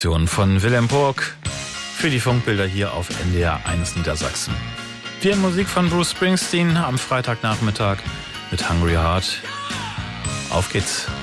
Von Wilhelm Burg für die Funkbilder hier auf NDR 1 Niedersachsen. Wir haben Musik von Bruce Springsteen am Freitagnachmittag mit Hungry Heart. Auf geht's.